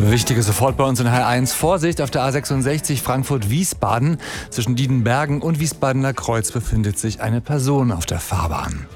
Wichtige sofort bei uns in H1. Vorsicht, auf der A66 Frankfurt-Wiesbaden. Zwischen Diedenbergen und Wiesbadener Kreuz befindet sich eine Person auf der Fahrbahn.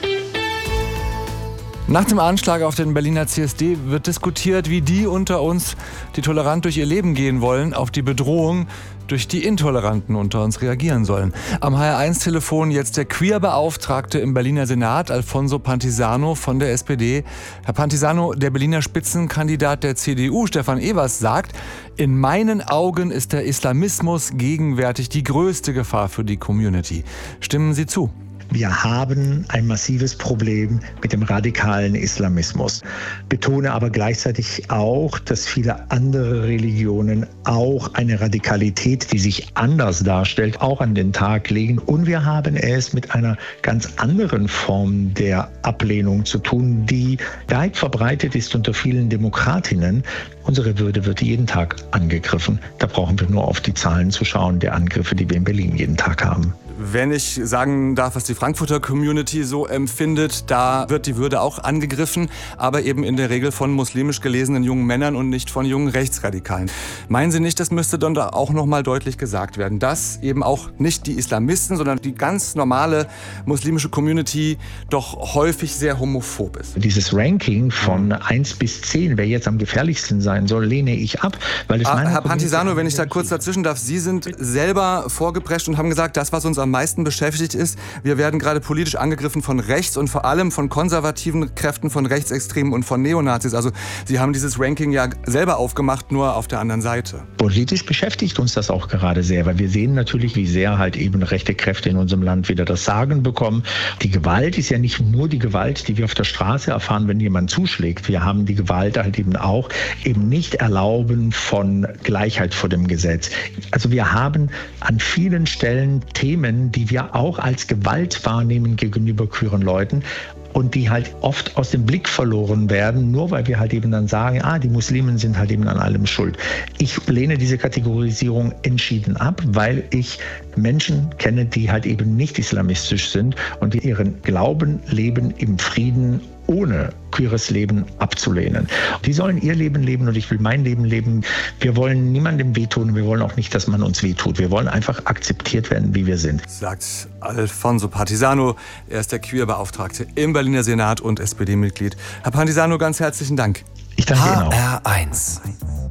Nach dem Anschlag auf den Berliner CSD wird diskutiert, wie die unter uns, die tolerant durch ihr Leben gehen wollen, auf die Bedrohung durch die Intoleranten unter uns reagieren sollen. Am HR1-Telefon jetzt der Queer-Beauftragte im Berliner Senat, Alfonso Pantisano von der SPD. Herr Pantisano, der Berliner Spitzenkandidat der CDU, Stefan Evers, sagt, in meinen Augen ist der Islamismus gegenwärtig die größte Gefahr für die Community. Stimmen Sie zu? Wir haben ein massives Problem mit dem radikalen Islamismus. Betone aber gleichzeitig auch, dass viele andere Religionen auch eine Radikalität, die sich anders darstellt, auch an den Tag legen. Und wir haben es mit einer ganz anderen Form der Ablehnung zu tun, die weit verbreitet ist unter vielen Demokratinnen. Unsere Würde wird jeden Tag angegriffen. Da brauchen wir nur auf die Zahlen zu schauen, der Angriffe, die wir in Berlin jeden Tag haben. Wenn ich sagen darf, was die Frankfurter Community so empfindet, da wird die Würde auch angegriffen, aber eben in der Regel von muslimisch gelesenen jungen Männern und nicht von jungen Rechtsradikalen. Meinen Sie nicht, das müsste dann da auch noch mal deutlich gesagt werden, dass eben auch nicht die Islamisten, sondern die ganz normale muslimische Community doch häufig sehr homophob ist? Dieses Ranking von 1 bis 10, wer jetzt am gefährlichsten sein soll, lehne ich ab. Weil es Herr Pantisano, wenn ich da kurz dazwischen darf, Sie sind selber vorgeprescht und haben gesagt, das, was uns am meisten beschäftigt ist, wir werden gerade politisch angegriffen von rechts und vor allem von konservativen Kräften, von Rechtsextremen und von Neonazis. Also Sie haben dieses Ranking ja selber aufgemacht, nur auf der anderen Seite. Politisch beschäftigt uns das auch gerade sehr, weil wir sehen natürlich, wie sehr halt eben rechte Kräfte in unserem Land wieder das Sagen bekommen. Die Gewalt ist ja nicht nur die Gewalt, die wir auf der Straße erfahren, wenn jemand zuschlägt. Wir haben die Gewalt halt eben auch eben nicht Erlauben von Gleichheit vor dem Gesetz. Also wir haben an vielen Stellen Themen, die wir auch als Gewalt wahrnehmen gegenüber queeren Leuten und die halt oft aus dem Blick verloren werden, nur weil wir halt eben dann sagen, die Muslimen sind halt eben an allem schuld. Ich lehne diese Kategorisierung entschieden ab, weil ich Menschen kenne, die halt eben nicht islamistisch sind und die ihren Glauben leben im Frieden, ohne queeres Leben abzulehnen. Die sollen ihr Leben leben und ich will mein Leben leben. Wir wollen niemandem wehtun, wir wollen auch nicht, dass man uns wehtut. Wir wollen einfach akzeptiert werden, wie wir sind. Sagt Alfonso Pantisano, er ist der Queer-Beauftragte im Berliner Senat und SPD-Mitglied. Herr Pantisano, ganz herzlichen Dank. Ich danke Ihnen auch. HR1.